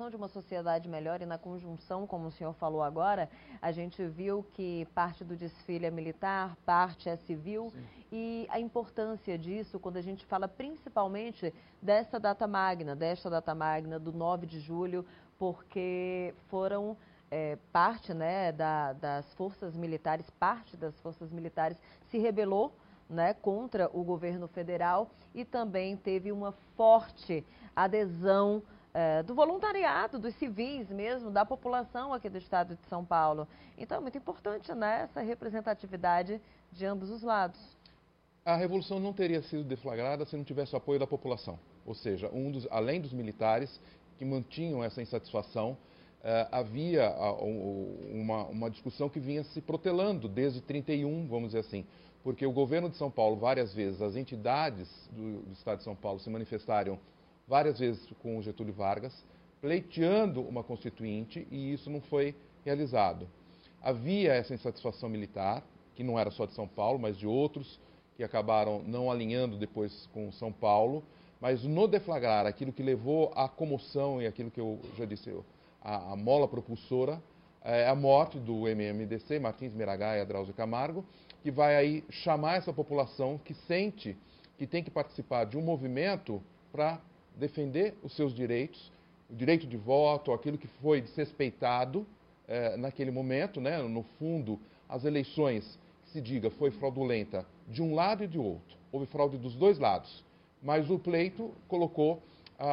construção de uma sociedade melhor e na conjunção, como o senhor falou agora, a gente viu que parte do desfile é militar, parte é civil. Sim. E a importância disso quando a gente fala principalmente desta data magna do 9 de julho, porque foram parte, né, das forças militares, parte das forças militares se rebelou, né, contra o governo federal e também teve uma forte adesão do voluntariado, dos civis mesmo, da população aqui do estado de São Paulo. Então é muito importante, né, essa representatividade de ambos os lados. A revolução não teria sido deflagrada se não tivesse o apoio da população. Ou seja, além dos militares que mantinham essa insatisfação, havia uma discussão que vinha se protelando desde 31, vamos dizer assim, porque o governo de São Paulo, várias vezes, as entidades do estado de São Paulo se manifestaram várias vezes com o Getúlio Vargas, pleiteando uma constituinte, e isso não foi realizado. Havia essa insatisfação militar, que não era só de São Paulo, mas de outros, que acabaram não alinhando depois com São Paulo, mas no deflagrar aquilo que levou à comoção e aquilo que eu já disse, a mola propulsora, a morte do MMDC, Martins Miragaia, Drauzio Camargo, que vai aí chamar essa população que sente que tem que participar de um movimento para defender os seus direitos, o direito de voto, aquilo que foi desrespeitado naquele momento, né? No fundo, as eleições, que se diga, foi fraudulenta de um lado e de outro. Houve fraude dos dois lados, mas o pleito colocou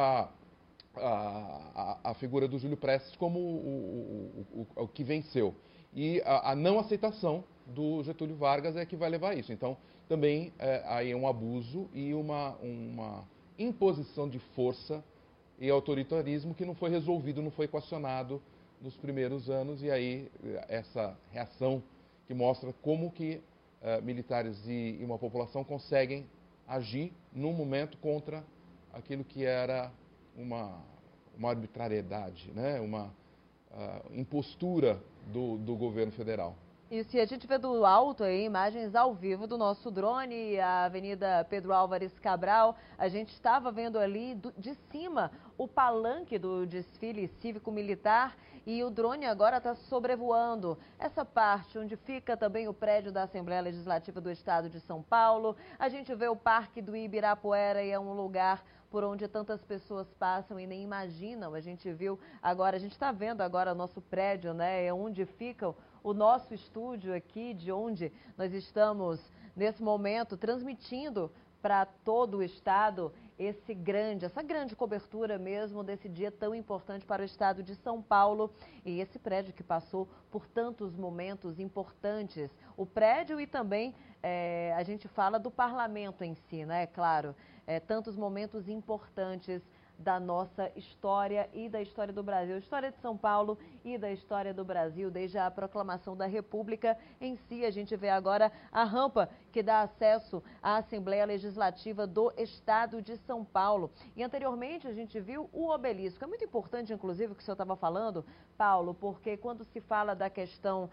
a figura do Júlio Prestes como o que venceu. E a não aceitação do Getúlio Vargas é que vai levar a isso. Então, também aí é um abuso e uma imposição de força e autoritarismo que não foi resolvido, não foi equacionado nos primeiros anos. E aí essa reação que mostra como que militares e uma população conseguem agir num momento contra aquilo que era uma arbitrariedade, né? Uma impostura do governo federal. Isso, e a gente vê do alto aí, imagens ao vivo do nosso drone, a Avenida Pedro Álvares Cabral. A gente estava vendo ali de cima o palanque do desfile cívico-militar e o drone agora está sobrevoando essa parte onde fica também o prédio da Assembleia Legislativa do Estado de São Paulo. A gente vê o Parque do Ibirapuera e é um lugar por onde tantas pessoas passam e nem imaginam. A gente viu agora, a gente está vendo agora o nosso prédio, né? É onde fica o nosso estúdio aqui, de onde nós estamos nesse momento transmitindo para todo o estado essa grande cobertura mesmo desse dia tão importante para o estado de São Paulo. E esse prédio que passou por tantos momentos importantes, o prédio e também a gente fala do parlamento em si, né? Claro, tantos momentos importantes da nossa história e da história do Brasil, história de São Paulo e da história do Brasil, desde a proclamação da República em si. A gente vê agora a rampa que dá acesso à Assembleia Legislativa do Estado de São Paulo. E anteriormente a gente viu o obelisco. É muito importante, inclusive, o que o senhor estava falando, Paulo, porque quando se fala da questão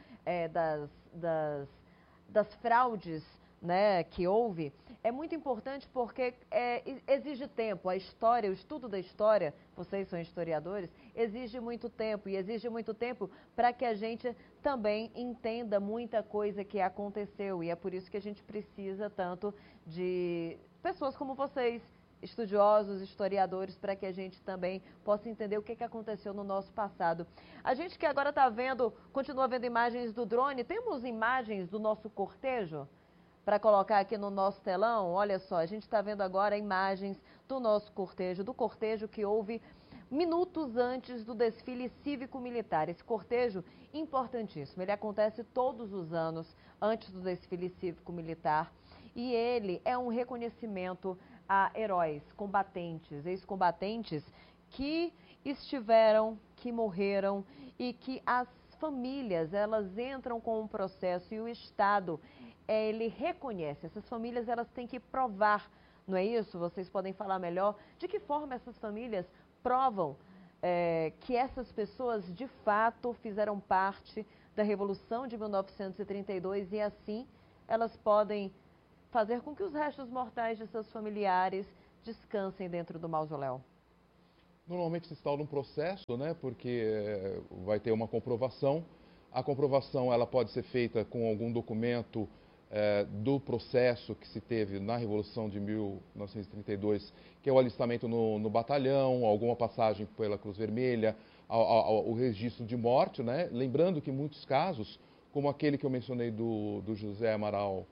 das fraudes, né, que houve, é muito importante porque exige tempo. A história, o estudo da história, vocês são historiadores, exige muito tempo. E exige muito tempo para que a gente também entenda muita coisa que aconteceu. E é por isso que a gente precisa tanto de pessoas como vocês, estudiosos, historiadores, para que a gente também possa entender o que aconteceu no nosso passado. A gente que agora está vendo, continua vendo imagens do drone, temos imagens do nosso cortejo? Para colocar aqui no nosso telão, olha só, a gente está vendo agora imagens do nosso cortejo, do cortejo que houve minutos antes do desfile cívico-militar. Esse cortejo importantíssimo, ele acontece todos os anos antes do desfile cívico-militar e ele é um reconhecimento a heróis, combatentes, ex-combatentes que estiveram, que morreram e que as famílias, elas entram com um processo e o Estado ele reconhece. Essas famílias elas têm que provar, não é isso? Vocês podem falar melhor de que forma essas famílias provam que essas pessoas de fato fizeram parte da Revolução de 1932 e assim elas podem fazer com que os restos mortais de seus familiares descansem dentro do mausoléu. Normalmente se instala um processo, né, porque vai ter uma comprovação. A comprovação ela pode ser feita com algum documento do processo que se teve na Revolução de 1932, que é o alistamento no batalhão, alguma passagem pela Cruz Vermelha, o registro de morte, né? Lembrando que em muitos casos, como aquele que eu mencionei do José Amaral,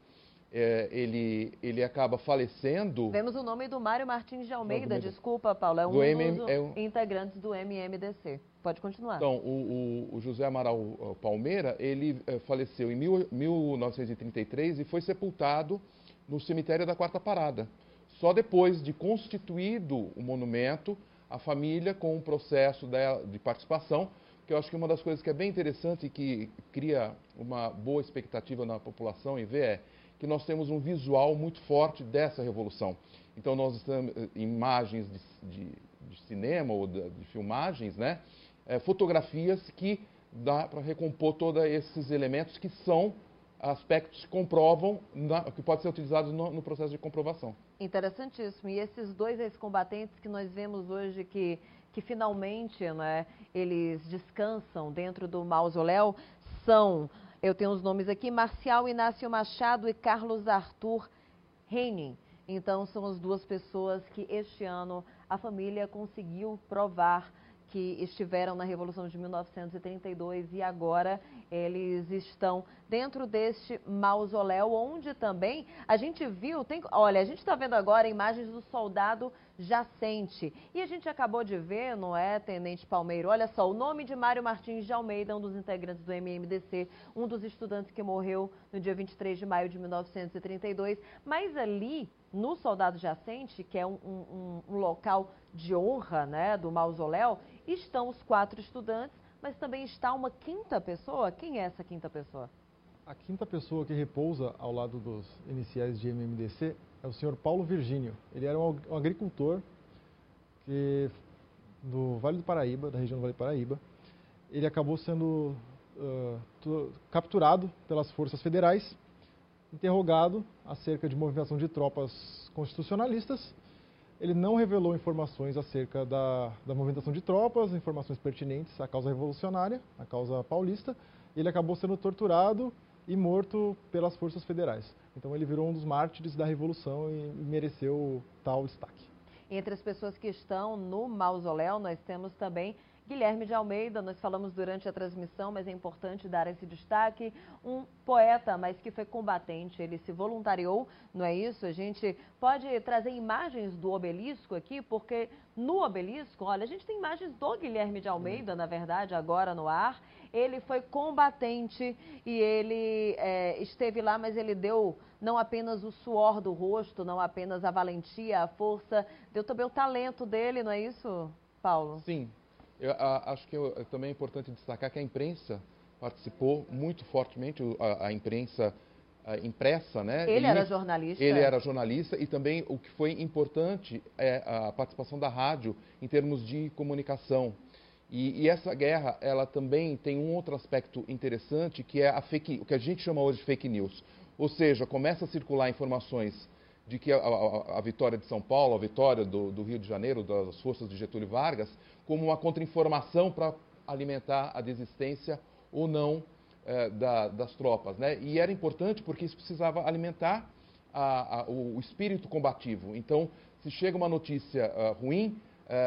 ele acaba falecendo. Vemos o nome do Mário Martins de Almeida, desculpa, Paulo, é um dos integrantes do MMDC. Pode continuar. Então, o José Amaral Palmeira, ele faleceu em 1933 e foi sepultado no cemitério da Quarta Parada. Só depois de constituído o monumento, a família, com um processo de participação, que eu acho que uma das coisas que é bem interessante e que cria uma boa expectativa na população em ver que nós temos um visual muito forte dessa revolução. Então, nós estamos imagens de cinema ou de filmagens, né? Fotografias que dá para recompor todos esses elementos que são aspectos que comprovam, que podem ser utilizados no processo de comprovação. Interessantíssimo. E esses dois ex-combatentes que nós vemos hoje que finalmente, né, eles descansam dentro do mausoléu são, eu tenho os nomes aqui, Marcial Inácio Machado e Carlos Arthur Henning. Então, são as duas pessoas que este ano a família conseguiu provar que estiveram na Revolução de 1932 e agora eles estão dentro deste mausoléu, onde também a gente viu, olha, a gente está vendo agora imagens do soldado jacente. E a gente acabou de ver, não é, Tenente Palmeiro? Olha só, o nome de Mário Martins de Almeida, um dos integrantes do MMDC, um dos estudantes que morreu no dia 23 de maio de 1932. Mas ali, no soldado jacente, que é um local de honra, né, do mausoléu, estão os 4 estudantes, mas também está uma quinta pessoa. Quem é essa quinta pessoa? A quinta pessoa que repousa ao lado dos iniciais de MMDC é o senhor Paulo Virgínio. Ele era um agricultor do Vale do Paraíba, da região do Vale do Paraíba. Ele acabou sendo capturado pelas forças federais, interrogado acerca de movimentação de tropas constitucionalistas. Ele não revelou informações acerca da movimentação de tropas, informações pertinentes à causa revolucionária, à causa paulista. Ele acabou sendo torturado e morto pelas forças federais. Então ele virou um dos mártires da Revolução e mereceu tal destaque. Entre as pessoas que estão no mausoléu, nós temos também Guilherme de Almeida, nós falamos durante a transmissão, mas é importante dar esse destaque, um poeta, mas que foi combatente, ele se voluntariou, não é isso? A gente pode trazer imagens do obelisco aqui, porque no obelisco, olha, a gente tem imagens do Guilherme de Almeida, na verdade, agora no ar. Ele foi combatente e ele esteve lá, mas ele deu não apenas o suor do rosto, não apenas a valentia, a força, deu também o talento dele, não é isso, Paulo? Sim. Eu acho que também é importante destacar que a imprensa participou muito fortemente, a imprensa impressa, né? Ele era jornalista. Ele era jornalista e também o que foi importante é a participação da rádio em termos de comunicação. E essa guerra, ela também tem um outro aspecto interessante, que é o que a gente chama hoje de fake news. Ou seja, começa a circular informações de que a vitória de São Paulo, a vitória do Rio de Janeiro, das forças de Getúlio Vargas, como uma contra-informação para alimentar a desistência ou não das tropas, né? E era importante porque isso precisava alimentar o espírito combativo. Então, se chega uma notícia ruim,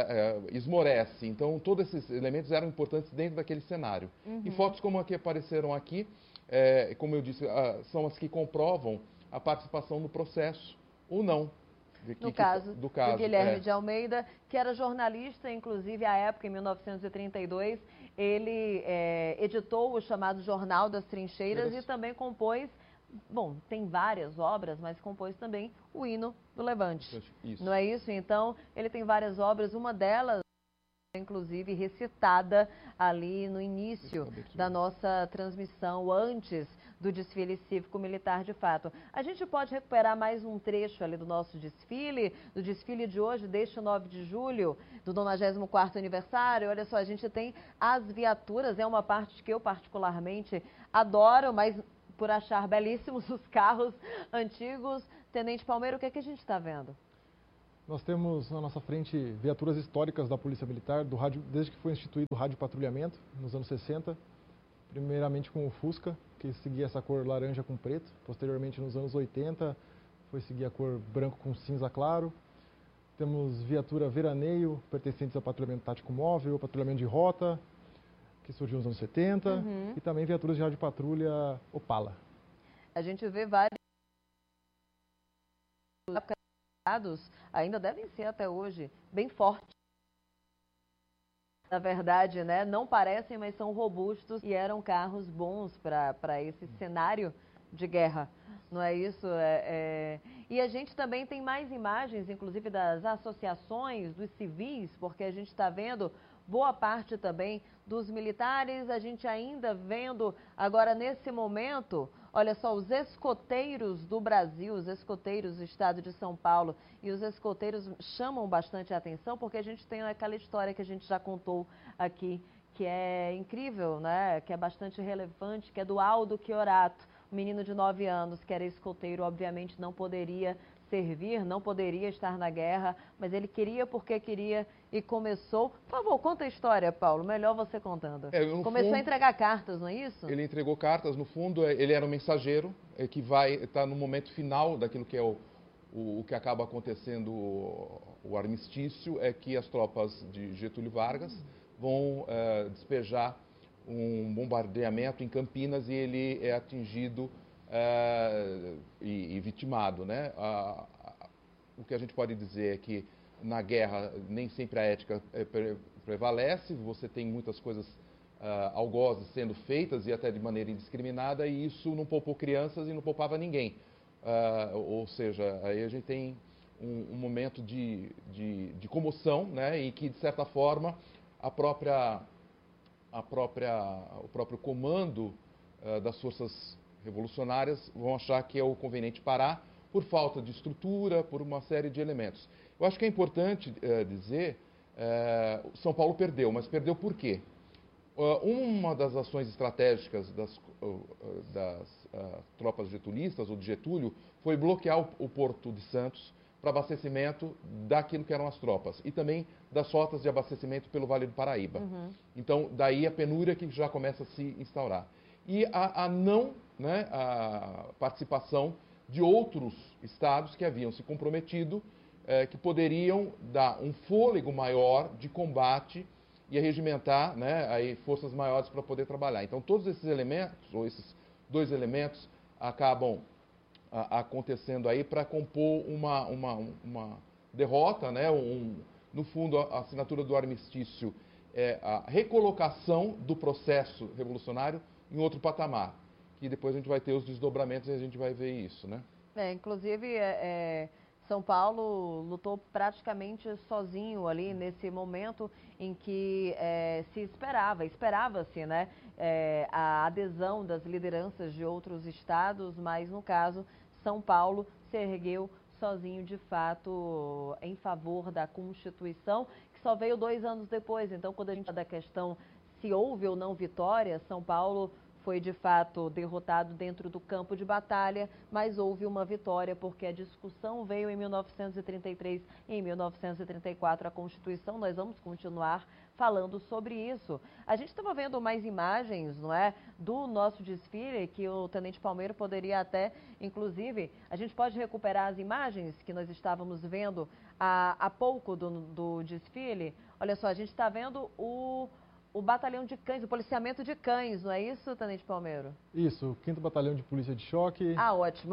esmorece. Então, todos esses elementos eram importantes dentro daquele cenário. Uhum. E fotos como a que apareceram aqui, como eu disse, são as que comprovam a participação no processo ou não. No caso do Guilherme de Almeida, que era jornalista, inclusive, à época, em 1932, ele editou o chamado Jornal das Trincheiras e também compôs, bom, tem várias obras, mas compôs também o hino do Levante. Isso. Não é isso? Então, ele tem várias obras, uma delas, inclusive, recitada ali no início da nossa transmissão, antes do desfile cívico-militar de fato. A gente pode recuperar mais um trecho ali do nosso desfile, do desfile de hoje, deste 9 de julho, do 94º aniversário. Olha só, a gente tem as viaturas, é uma parte que eu particularmente adoro, mas por achar belíssimos os carros antigos. Tenente Palmeiro, o que é que a gente está vendo? Nós temos na nossa frente viaturas históricas da Polícia Militar, desde que foi instituído o rádio patrulhamento, nos anos 60, primeiramente com o Fusca, que seguia essa cor laranja com preto, posteriormente nos anos 80 foi seguir a cor branco com cinza claro. Temos viatura veraneio, pertencentes a patrulhamento tático móvel, patrulhamento de rota, que surgiu nos anos 70, e também viaturas de rádio patrulha Opala. A gente vê vários ainda devem ser até hoje bem fortes. Na verdade, né, não parecem, mas são robustos e eram carros bons para esse cenário de guerra. Não é isso? E a gente também tem mais imagens, inclusive das associações, dos civis, porque a gente está vendo boa parte também dos militares, a gente ainda vendo agora nesse momento, olha só, os escoteiros do Brasil, os escoteiros do estado de São Paulo, e os escoteiros chamam bastante a atenção porque a gente tem aquela história que a gente já contou aqui, que é incrível, né? Que é bastante relevante, que é do Aldo Chiorato, um menino de 9 anos que era escoteiro, obviamente não poderia servir, não poderia estar na guerra, mas ele queria porque queria e começou... Por favor, conta a história, Paulo, melhor você contando. Começou a entregar cartas, não é isso? Ele entregou cartas, no fundo, ele era um mensageiro que vai estar no momento final daquilo que é o que acaba acontecendo, o armistício, é que as tropas de Getúlio Vargas vão despejar um bombardeamento em Campinas e ele é atingido e vitimado, né? O que a gente pode dizer é que na guerra nem sempre a ética prevalece, você tem muitas coisas algozes sendo feitas e até de maneira indiscriminada, e isso não poupou crianças e não poupava ninguém. Ou seja, aí a gente tem um momento de comoção, né? E que, de certa forma, o próprio comando das forças revolucionárias vão achar que é o conveniente parar por falta de estrutura, por uma série de elementos. Eu acho que é importante dizer, São Paulo perdeu, mas perdeu por quê? Uma das ações estratégicas das tropas getulistas, ou de Getúlio, foi bloquear o Porto de Santos para abastecimento daquilo que eram as tropas e também das rotas de abastecimento pelo Vale do Paraíba. Então, daí a penúria que já começa a se instaurar. E a participação de outros estados que haviam se comprometido, que poderiam dar um fôlego maior de combate e regimentar, né, aí forças maiores para poder trabalhar. Então, todos esses elementos, ou esses dois elementos, acabam acontecendo aí para compor uma derrota, né? No fundo, a assinatura do armistício é a recolocação do processo revolucionário em outro patamar, que depois a gente vai ter os desdobramentos e a gente vai ver isso, né? Inclusive, São Paulo lutou praticamente sozinho ali nesse momento em que esperava-se, né, a adesão das lideranças de outros estados, mas no caso, São Paulo se ergueu sozinho de fato em favor da Constituição, que só veio 2 anos depois. Então, quando a gente fala da questão se houve ou não vitória, São Paulo foi de fato derrotado dentro do campo de batalha, mas houve uma vitória porque a discussão veio em 1933 e em 1934 a Constituição. Nós vamos continuar falando sobre isso. A gente estava vendo mais imagens, não é, do nosso desfile, que o Tenente Palmeiro poderia até, inclusive, a gente pode recuperar as imagens que nós estávamos vendo há pouco do desfile. Olha só, a gente está vendo o batalhão de cães, o policiamento de cães, não é isso, Tenente Palmeiro? Isso, o 5º Batalhão de Polícia de Choque. Ah, ótimo.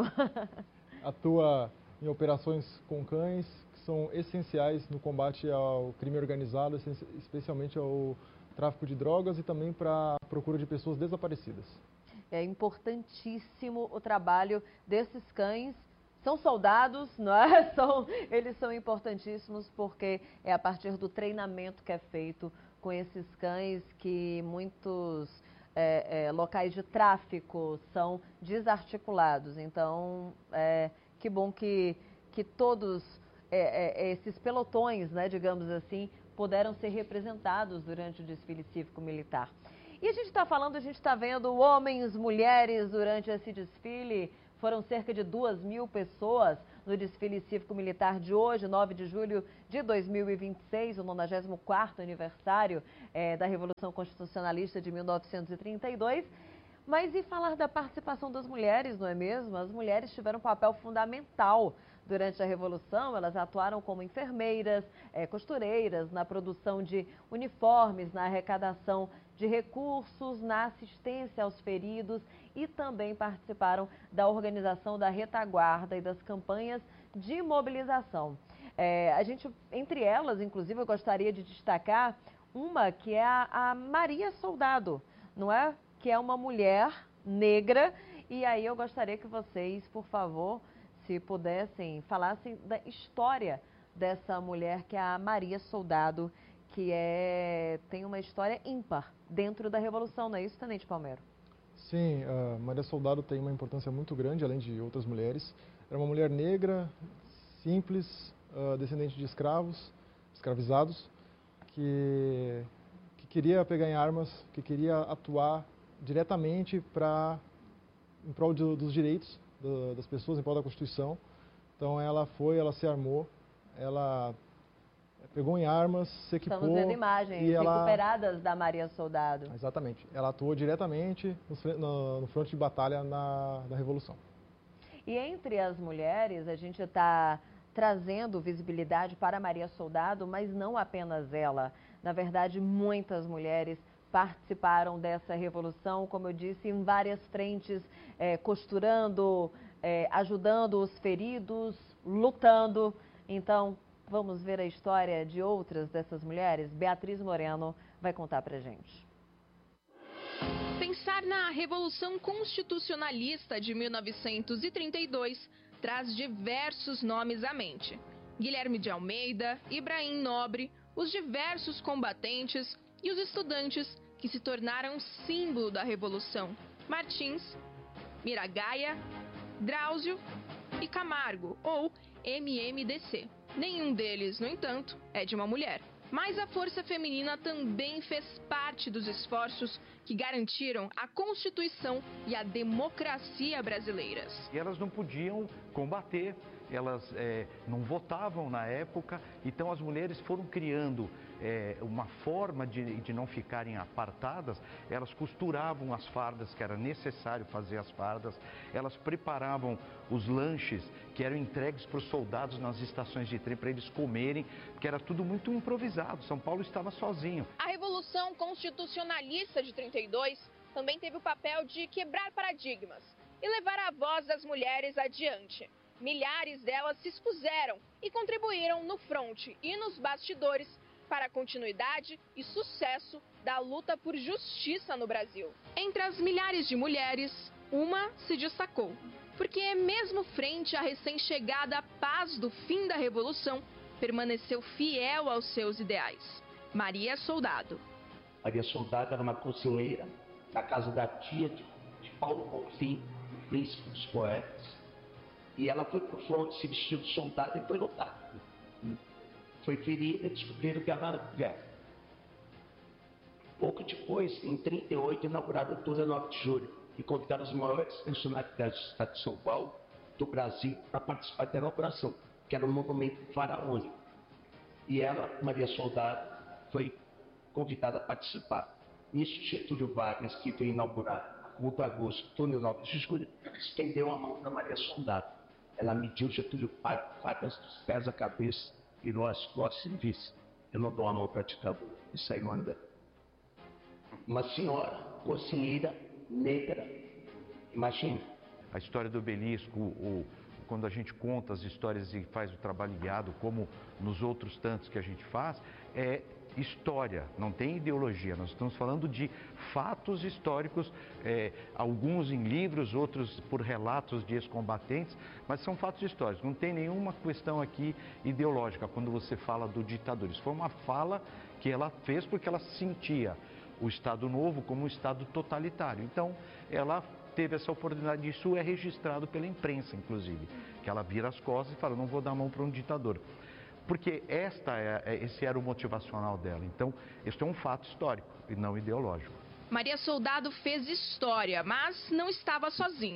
Atua em operações com cães, que são essenciais no combate ao crime organizado, especialmente ao tráfico de drogas e também para a procura de pessoas desaparecidas. É importantíssimo o trabalho desses cães. São soldados, não é? Eles são importantíssimos porque é a partir do treinamento que é feito com esses cães que muitos locais de tráfico são desarticulados. Então, que bom que todos esses pelotões, né, digamos assim, puderam ser representados durante o desfile cívico-militar. E a gente está vendo homens, mulheres durante esse desfile. Foram cerca de 2.000 pessoas. no desfile cívico-militar de hoje, 9 de julho de 2026, o 94º aniversário da Revolução Constitucionalista de 1932. Mas e falar da participação das mulheres, não é mesmo? As mulheres tiveram um papel fundamental durante a Revolução. Elas atuaram como enfermeiras, costureiras, na produção de uniformes, na arrecadação de recursos, na assistência aos feridos e também participaram da organização da retaguarda e das campanhas de mobilização. Entre elas, inclusive, eu gostaria de destacar uma que é a Maria Soldado, não é? Que é uma mulher negra, e aí eu gostaria que vocês, por favor, se pudessem, falassem da história dessa mulher, que é a Maria Soldado, que tem uma história ímpar dentro da Revolução, não é isso, Tenente Palmeiro? Sim, a Maria Soldado tem uma importância muito grande, além de outras mulheres. Era uma mulher negra, simples, descendente de escravizados, que queria pegar em armas, que queria atuar diretamente em prol dos direitos das pessoas, em prol da Constituição. Então ela se armou, ela pegou em armas, se equipou. Estamos vendo imagens recuperadas da Maria Soldado. Exatamente. Ela atuou diretamente no fronte de batalha na Revolução. E entre as mulheres, a gente está trazendo visibilidade para a Maria Soldado, mas não apenas ela. Na verdade, muitas mulheres participaram dessa revolução, como eu disse, em várias frentes, costurando, ajudando os feridos, lutando. Então, vamos ver a história de outras dessas mulheres? Beatriz Moreno vai contar pra gente. Pensar na Revolução Constitucionalista de 1932 traz diversos nomes à mente. Guilherme de Almeida, Ibrahim Nobre, os diversos combatentes e os estudantes que se tornaram símbolo da Revolução. Martins, Miragaia, Drauzio e Camargo, ou MMDC. Nenhum deles, no entanto, é de uma mulher. Mas a força feminina também fez parte dos esforços que garantiram a Constituição e a democracia brasileiras. E elas não podiam combater, elas não votavam na época, então as mulheres foram criando uma forma de não ficarem apartadas. Elas costuravam as fardas, que era necessário fazer as fardas, elas preparavam os lanches que eram entregues para os soldados nas estações de trem para eles comerem, porque era tudo muito improvisado, São Paulo estava sozinho. A Revolução Constitucionalista de 32 também teve o papel de quebrar paradigmas e levar a voz das mulheres adiante. Milhares delas se expuseram e contribuíram no fronte e nos bastidores para a continuidade e sucesso da luta por justiça no Brasil. Entre as milhares de mulheres, uma se destacou, porque mesmo frente à recém-chegada paz do fim da Revolução, permaneceu fiel aos seus ideais. Maria Soldado. Maria Soldado era uma conselheira da casa da tia de Paulo Bonfim, o príncipe dos poetas. E ela foi para o fronte, se vestiu de soldado e foi lutar. Foi ferida e descobriram que ela era mulher. Pouco depois, em 1938, inauguraram o Túnel 9 de Julho e convidaram as maiores personalidades do estado de São Paulo, do Brasil, para participar da inauguração, que era um monumento faraônico. E ela, Maria Soldado, foi convidada a participar. Nisso, Getúlio Vargas, que veio inaugurar o agosto, Túnel 9 de Julho, estendeu a mão para Maria Soldado. Ela mediu Getúlio Vargas dos pés à cabeça, virou as costas e disse: eu não dou a mão para te dar, e saiu andando. Uma senhora, cozinheira, negra, imagina. A história do obelisco, quando a gente conta as histórias e faz o trabalho guiado, como nos outros tantos que a gente faz, é história, não tem ideologia. Nós estamos falando de fatos históricos, alguns em livros, outros por relatos de ex-combatentes, mas são fatos históricos. Não tem nenhuma questão aqui ideológica quando você fala do ditador. Isso foi uma fala que ela fez porque ela sentia o Estado Novo como um Estado totalitário. Então, ela teve essa oportunidade, isso é registrado pela imprensa, inclusive, que ela vira as costas e fala: não vou dar a mão para um ditador. Porque esse era o motivacional dela. Então, este é um fato histórico e não ideológico. Maria Soldado fez história, mas não estava sozinha.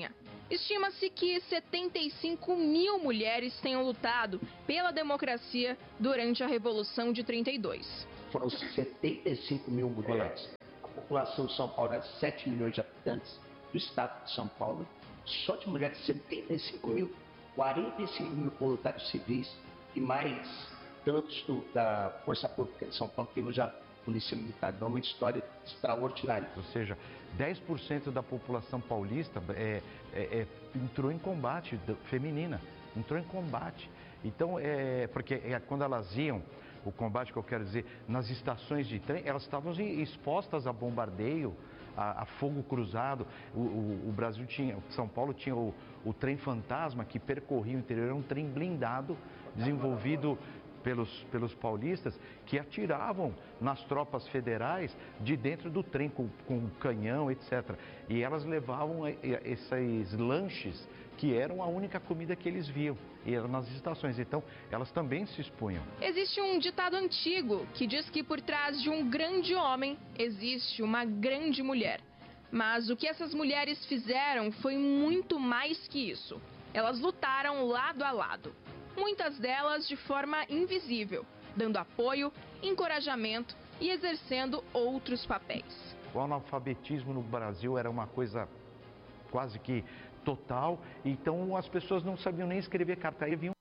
Estima-se que 75 mil mulheres tenham lutado pela democracia durante a Revolução de 32. Foram 75 mil mulheres. A população de São Paulo é 7 milhões de habitantes. Do estado de São Paulo, só de mulheres 75 mil, 45 mil voluntários civis e mais tantos da Força Pública de São Paulo, que hoje a Polícia Militar. É uma história extraordinária. Ou seja, 10% da população paulista entrou em combate, feminina, entrou em combate. Então, porque quando elas iam, o combate que eu quero dizer, nas estações de trem, elas estavam expostas a bombardeio, a fogo cruzado. O Brasil tinha, São Paulo tinha o trem fantasma que percorria o interior, era um trem blindado, desenvolvido pelos paulistas, que atiravam nas tropas federais de dentro do trem com canhão, etc. E elas levavam esses lanches que eram a única comida que eles viam, e eram nas estações, então elas também se expunham. Existe um ditado antigo que diz que por trás de um grande homem existe uma grande mulher. Mas o que essas mulheres fizeram foi muito mais que isso. Elas lutaram lado a lado. Muitas delas de forma invisível, dando apoio, encorajamento e exercendo outros papéis. O analfabetismo no Brasil era uma coisa quase que total, então as pessoas não sabiam nem escrever carta. Aí vinham